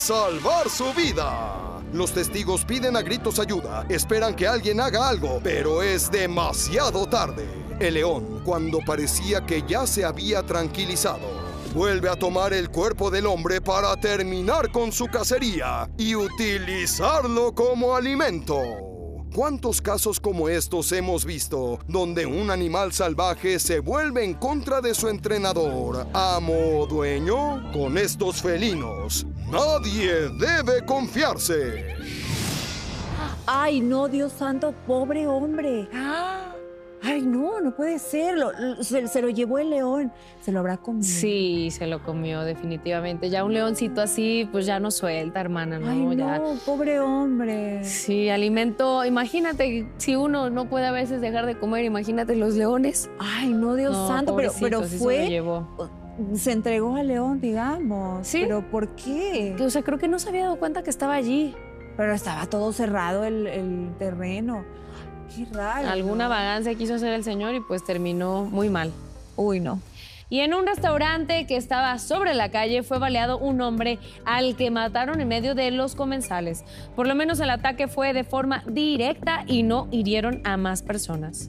salvar su vida. Los testigos piden a gritos ayuda, esperan que alguien haga algo, pero es demasiado tarde. El león, cuando parecía que ya se había tranquilizado, vuelve a tomar el cuerpo del hombre para terminar con su cacería y utilizarlo como alimento. ¿Cuántos casos como estos hemos visto, donde un animal salvaje se vuelve en contra de su entrenador, amo o dueño? Con estos felinos, nadie debe confiarse. Ay, no, Dios santo, pobre hombre. Ay, no, no puede ser. Se lo llevó el león. ¿Se lo habrá comido? Sí, se lo comió definitivamente. Ya un leoncito así, pues ya no suelta, hermana, ¿no? Ay, no, ya. pobre hombre. Sí, alimento. Imagínate, si uno no puede a veces dejar de comer, imagínate los leones. Ay, no, Dios santo, pero sí fue... se lo llevó. Se entregó al león, digamos. Sí. ¿Pero por qué? O sea, creo que no se había dado cuenta que estaba allí. Pero estaba todo cerrado el terreno. Qué raro. Alguna vagancia quiso hacer el señor y pues terminó muy mal. Uy, no. Y en un restaurante que estaba sobre la calle fue baleado un hombre al que mataron en medio de los comensales. Por lo menos el ataque fue de forma directa y no hirieron a más personas.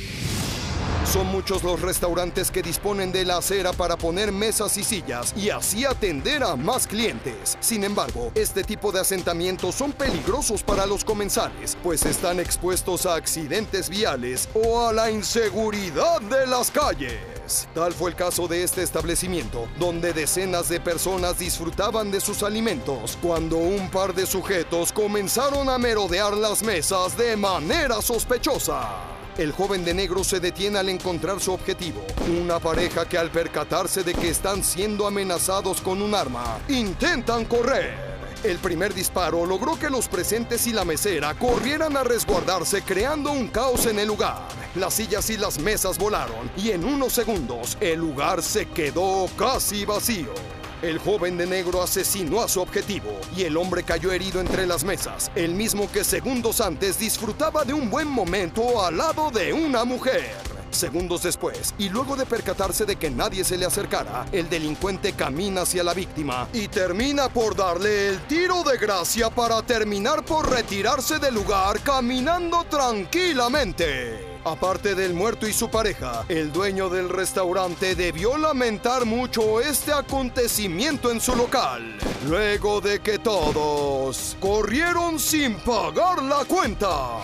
Son muchos los restaurantes que disponen de la acera para poner mesas y sillas y así atender a más clientes. Sin embargo, este tipo de asentamientos son peligrosos para los comensales, pues están expuestos a accidentes viales o a la inseguridad de las calles. Tal fue el caso de este establecimiento, donde decenas de personas disfrutaban de sus alimentos, cuando un par de sujetos comenzaron a merodear las mesas de manera sospechosa. El joven de negro se detiene al encontrar su objetivo. Una pareja que al percatarse de que están siendo amenazados con un arma, intentan correr. El primer disparo logró que los presentes y la mesera corrieran a resguardarse, creando un caos en el lugar. Las sillas y las mesas volaron y en unos segundos el lugar se quedó casi vacío. El joven de negro asesinó a su objetivo y el hombre cayó herido entre las mesas, el mismo que segundos antes disfrutaba de un buen momento al lado de una mujer. Segundos después, y luego de percatarse de que nadie se le acercara, el delincuente camina hacia la víctima y termina por darle el tiro de gracia para terminar por retirarse del lugar caminando tranquilamente. Aparte del muerto y su pareja, el dueño del restaurante debió lamentar mucho este acontecimiento en su local, luego de que todos corrieron sin pagar la cuenta.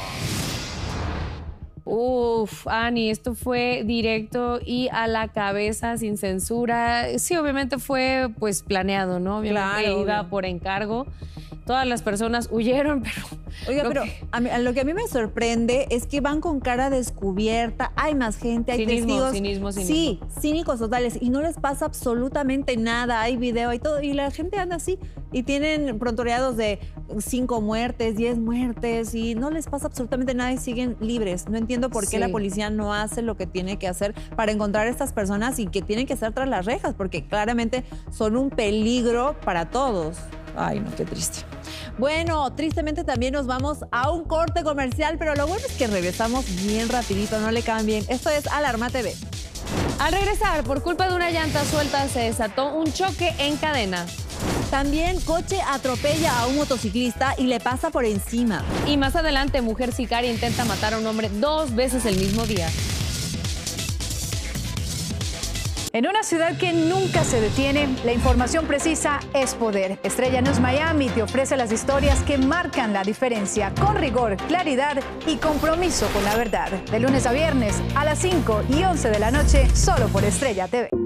Uf, Ani, esto fue directo y a la cabeza, sin censura. Sí, obviamente fue pues planeado, ¿no? Obviamente claro, iba por encargo. Todas las personas huyeron, pero... Oiga, pero lo que a mí me sorprende es que van con cara descubierta, hay más gente, hay testigos. Cinismo. Sí, cínicos totales, y no les pasa absolutamente nada, hay video, hay todo, y la gente anda así, y tienen prontuariados de 5 muertes, 10 muertes, y no les pasa absolutamente nada y siguen libres. No entiendo por qué la policía no hace lo que tiene que hacer para encontrar a estas personas y que tienen que estar tras las rejas, porque claramente son un peligro para todos. Ay, no, qué triste. Bueno, tristemente también nos vamos a un corte comercial, pero lo bueno es que regresamos bien rapidito, no le cambien. Esto es Alarma TV. Al regresar, por culpa de una llanta suelta, se desató un choque en cadena. También coche atropella a un motociclista y le pasa por encima. Y más adelante, mujer sicaria intenta matar a un hombre 2 veces el mismo día. En una ciudad que nunca se detiene, la información precisa es poder. Estrella News Miami te ofrece las historias que marcan la diferencia, con rigor, claridad y compromiso con la verdad. De lunes a viernes a las 5 y 11 de la noche, solo por Estrella TV.